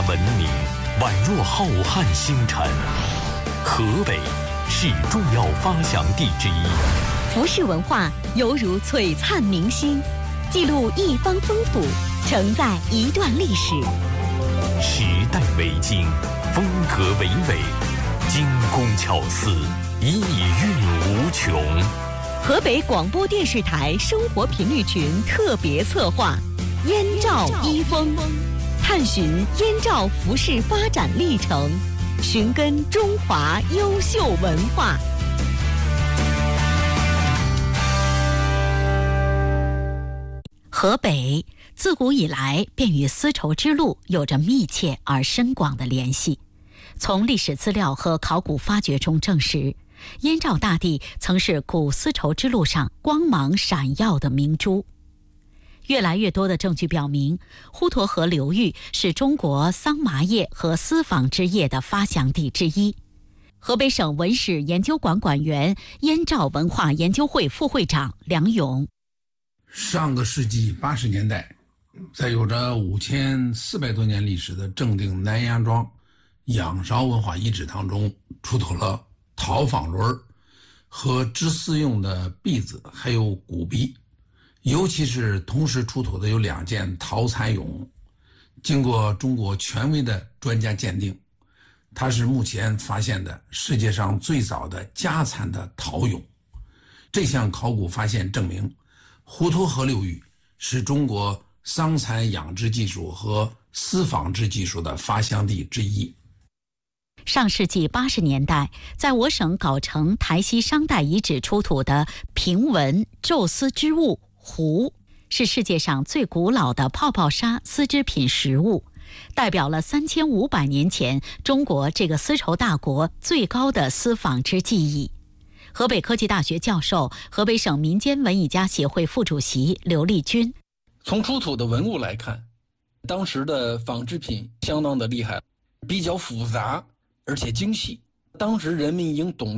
文明宛若浩瀚星辰。河北是重要发祥地之一， 服饰文化犹如璀璨明星，记录一方风土，承载一段历史。 时代为经，风格为纬，精工巧思，意蕴无穷。 河北广播电视台生活频率群特别策划《燕赵衣风》，探寻燕赵服饰发展历程，寻根中华优秀文化。河北自古以来便与丝绸之路有着密切而深广的联系。从历史资料和考古发掘中证实，燕赵大地曾是古丝绸之路上光芒闪耀的明珠。越来越多的证据表明，滹沱河流域是中国桑麻业和丝纺织业的发祥地之一。河北省文史研究馆馆员、燕赵文化研究会副会长梁勇： 上个世纪80年代，在有着5400多年历史的正定南杨庄仰韶文化遗址当中，出土了陶纺轮和织丝用的篦子，还有骨篦。尤其是同时出土的有2件陶蚕俑，经过中国权威的专家鉴定，它是目前发现的世界上最早的家蚕的陶俑。这项考古发现证明，滹沱河流域是中国桑蚕养殖技术和丝纺织技术的发祥地之一。 上世纪80年代，在我省藁城台西商代遗址出土的平纹宙丝织物壶，是世界上最古老的泡泡纱丝织品实物，代表了3500年前中国这个丝绸大国最高的丝纺织技艺。河北科技大学教授、河北省民间文艺家协会副主席刘立军： 从出土的文物来看，当时的纺织品相当的厉害，比较复杂而且精细。当时人民应懂